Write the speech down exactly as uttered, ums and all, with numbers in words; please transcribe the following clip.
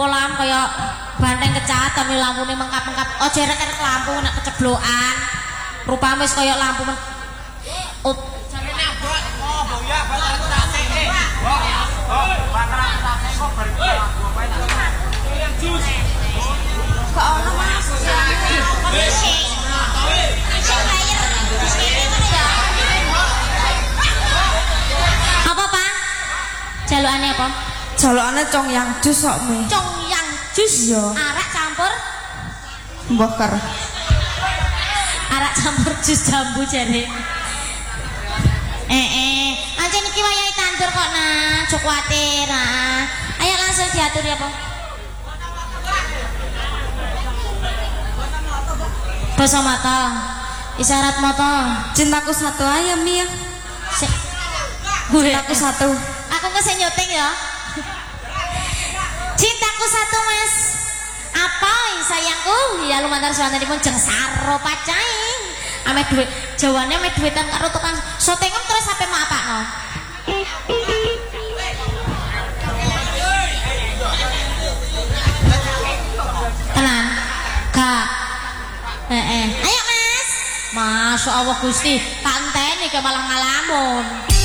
polam kaya banteng kecatan nih lampune mengkap-mengkap. Oh jerek-jerek lampu nek keceblokan. Rupane wis kaya lampu men. Oh, jarene abot. Oh, boya batal tasik. Oh, oh, batal tasik kok bari lampu apa itu? Yang jus. Kok ono Mas? Wis. Iso bayar. Wis kene ngono ya. Apa, Pak? Jalukane apa? Jalukane cong yang jus kok me. Cong yang jus. Iya. Arak campur Mboker. arak campur jus jambu jare. Eh eh, ancen iki wayahe tandur kok nah, aja kuwatir. Nah. Ayo langsung diatur ya, Pak. Basa mata. Isyarat mata. Cintaku satu aja mi ya. Sik. Gue Cintaku satu. Aku ngesek nyuting ya. Cintaku satu Mas. Apa sayangku? Ya lumantar suwantanipun jeng saro pacaing. Ame duit. Jawane ame duitan karo tukang sotengem terus sampe mau apakno? Tenan. Gak. Heeh. Ayo Mas. Masya Allah Gusti, tak enteni ke malah ngalamun.